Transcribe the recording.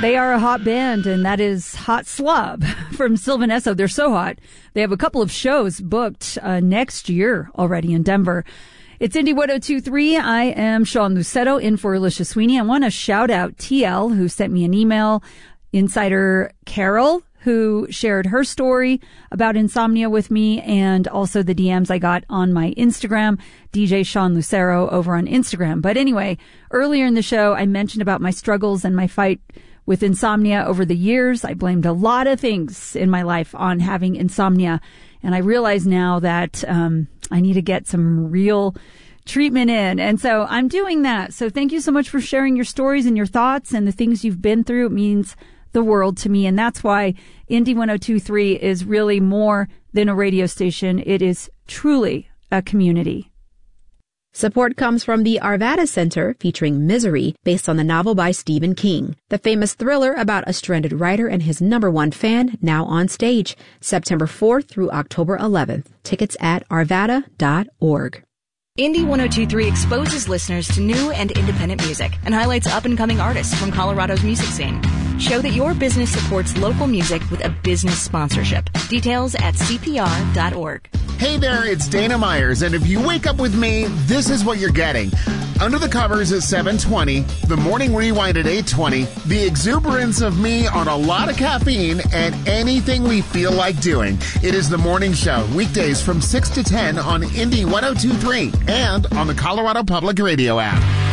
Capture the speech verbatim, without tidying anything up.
They are a hot band, and that is Hot Slob from Sylvan Esso. They're so hot. They have a couple of shows booked uh, next year already in Denver. It's Indie one oh two point three. I am Sean Lucetto in for Alicia Sweeney. I want to shout out T L, who sent me an email, Insider Carol, who shared her story about insomnia with me, and also the D Ms I got on my Instagram, D J Sean Lucero over on Instagram. But anyway, earlier in the show, I mentioned about my struggles and my fight with insomnia over the years. I blamed a lot of things in my life on having insomnia. And I realize now that um, I need to get some real treatment in. And so I'm doing that. So thank you so much for sharing your stories and your thoughts and the things you've been through. It means the world to me. And that's why Indie one oh two point three is really more than a radio station. It is truly a community. Support comes from the Arvada Center, featuring Misery, based on the novel by Stephen King. The famous thriller about a stranded writer and his number one fan, now on stage, September fourth through October eleventh. Tickets at arvada dot org. Indie one oh two point three exposes listeners to new and independent music and highlights up-and-coming artists from Colorado's music scene. Show that your business supports local music with a business sponsorship. Details at c p r dot org. Hey there, it's Dana Myers, and if you wake up with me, this is what you're getting. Under the Covers at seven twenty, the Morning Rewind at eight twenty, the exuberance of me on a lot of caffeine, and anything we feel like doing. It is The Morning Show, weekdays from six to ten on Indie one oh two point three and on the Colorado Public Radio app.